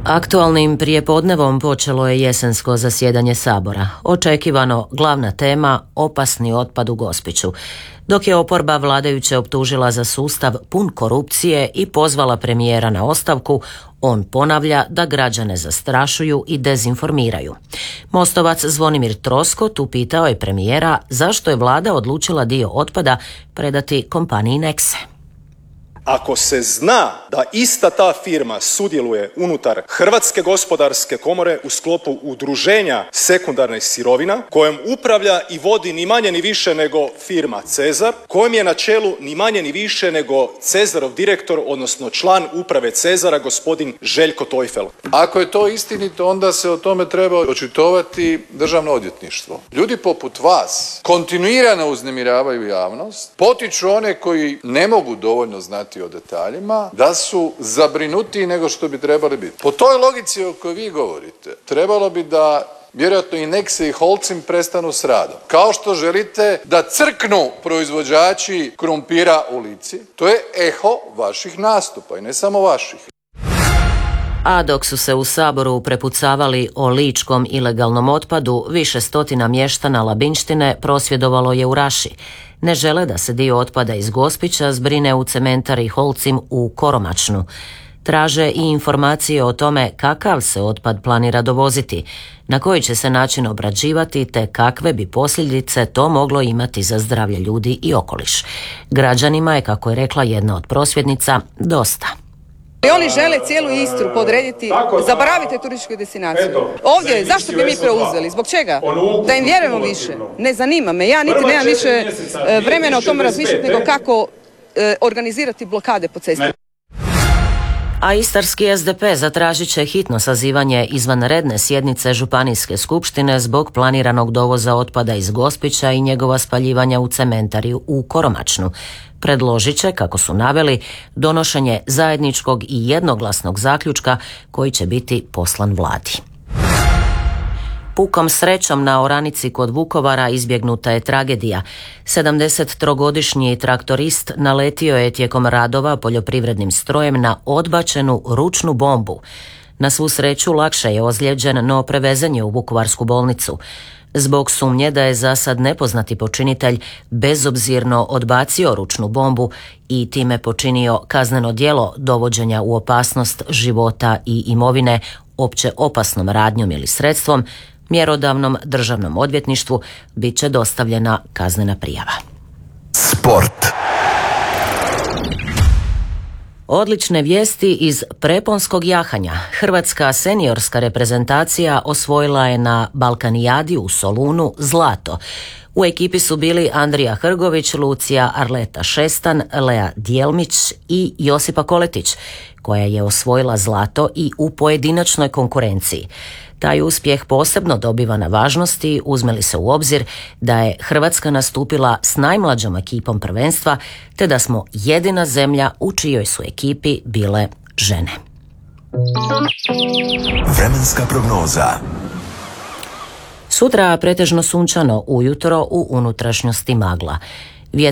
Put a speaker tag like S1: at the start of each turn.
S1: Aktualnim prijepodnevom počelo je jesensko zasjedanje Sabora. Očekivano glavna tema opasni otpad u Gospiću. Dok je oporba vladajuće optužila za sustav pun korupcije i pozvala premijera na ostavku, on ponavlja da građane zastrašuju i dezinformiraju. Mostovac Zvonimir Troskot upitao je premijera zašto je vlada odlučila dio otpada predati kompaniji Nexe.
S2: Ako se zna da ista ta firma sudjeluje unutar Hrvatske gospodarske komore u sklopu udruženja sekundarnih sirovina, kojom upravlja i vodi ni manje ni više nego firma Cezar, kojem je na čelu ni manje ni više nego Cezarov direktor, odnosno član uprave Cezara, gospodin Željko Tojfel.
S3: Ako je to istinito, onda se o tome treba očitovati Državno odvjetništvo. Ljudi poput vas kontinuirano uznemiravaju javnost, potiču one koji ne mogu dovoljno znati o detaljima, da su zabrinutiji nego što bi trebali biti. Po toj logici o kojoj vi govorite, trebalo bi da vjerojatno i Nexe i Holcim prestanu s radom. Kao što želite da crknu proizvođači krumpira u Lici, to je eho vaših nastupa i ne samo vaših.
S1: A dok su se u Saboru prepucavali o ličkom ilegalnom otpadu, više stotina mještana Labinštine prosvjedovalo je u Raši. Ne žele da se dio otpada iz Gospića zbrine u cementari Holcim u Koromačnu. Traže i informacije o tome kakav se otpad planira dovoziti, na koji će se način obrađivati te kakve bi posljedice to moglo imati za zdravlje ljudi i okoliš. Građanima je, kako je rekla jedna od prosvjednica, dosta.
S4: Oni žele cijelu Istru podrediti, zaboravite turističku destinaciju. Ovdje, zašto bi mi preuzeli? Zbog čega? Da im vjerujemo više. Ne zanima me. Ja niti nemam više vremena o tome razmišljati nego kako organizirati blokade po cesti.
S1: A istarski SDP zatražit će hitno sazivanje izvanredne sjednice Županijske skupštine zbog planiranog dovoza otpada iz Gospića i njegova spaljivanja u cementariju u Koromačnu. Predložit će, kako su naveli, donošenje zajedničkog i jednoglasnog zaključka koji će biti poslan vladi. Pukom srećom na oranici kod Vukovara izbjegnuta je tragedija. 73-godišnji traktorist naletio je tijekom radova poljoprivrednim strojem na odbačenu ručnu bombu. Na svu sreću lakše je ozlijeđen, no prevezen je u vukovarsku bolnicu. Zbog sumnje da je za sad nepoznati počinitelj bezobzirno odbacio ručnu bombu i time počinio kazneno djelo dovođenja u opasnost života i imovine opće opasnom radnjom ili sredstvom, mjerodavnom državnom odvjetništvu bit će dostavljena kaznena prijava.
S5: Sport.
S1: Odlične vijesti iz preponskog jahanja. Hrvatska seniorska reprezentacija osvojila je na Balkanijadi u Solunu zlato. U ekipi su bili Andrija Hrgović, Lucija Arleta Šestan, Lea Djelmić i Josipa Koletić, koja je osvojila zlato i u pojedinačnoj konkurenciji. Taj uspjeh posebno dobiva na važnosti uzme li se u obzir da je Hrvatska nastupila s najmlađom ekipom prvenstva te da smo jedina zemlja u čijoj su ekipi bile žene.
S5: Vremenska prognoza.
S1: Sutra pretežno sunčano, ujutro u unutrašnjosti magla.